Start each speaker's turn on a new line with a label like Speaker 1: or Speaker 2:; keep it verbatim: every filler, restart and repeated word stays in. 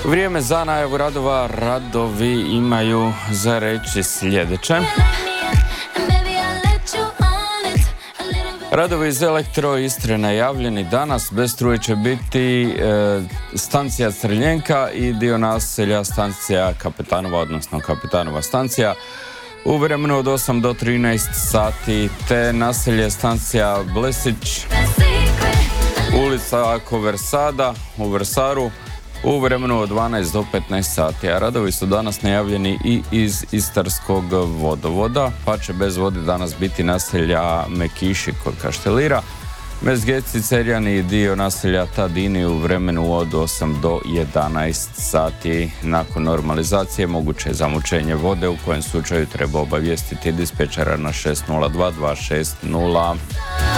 Speaker 1: Vrijeme za najavu radova. Radovi imaju za reći sljedeće. Radovi iz Elektro Istre najavljeni danas. Bez struje će biti e, stancija Streljenka i dio naselja stancija Kapetanova, odnosno Kapetanova stancija. U vremenu od osam do trinaest sati, te naselje stancija Blesić, ulica Koversada u Vrsaru u vremenu od dvanaest do petnaest sati. A radovi su danas najavljeni i iz Istarskog vodovoda, pa će bez vode danas biti naselja Mekiši kod Kaštelira, Mezgeci, Cerjani i dio naselja Tadini u vremenu od osam do jedanaest sati. Nakon normalizacije moguće je zamućenje vode, u kojem slučaju treba obavijestiti dispečera na šest nula dva dva šest nula.